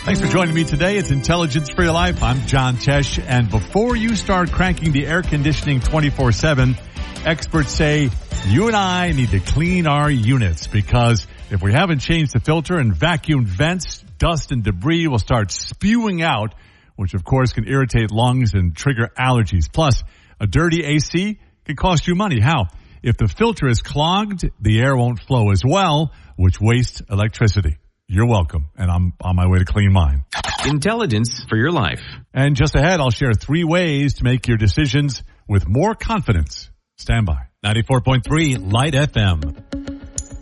Thanks for joining me today. It's Intelligence for Your Life. I'm John Tesh. And before you start cranking the air conditioning 24/7, experts say you and I need to clean our units, because if we haven't changed the filter and vacuumed vents, dust and debris will start spewing out, which of course can irritate lungs and trigger allergies. Plus, a dirty AC can cost you money. How? If the filter is clogged, the air won't flow as well, which wastes electricity. You're welcome, and I'm on my way to clean mine. Intelligence for Your Life. And just ahead, I'll share 3 ways to make your decisions with more confidence. Stand by. 94.3 Light FM.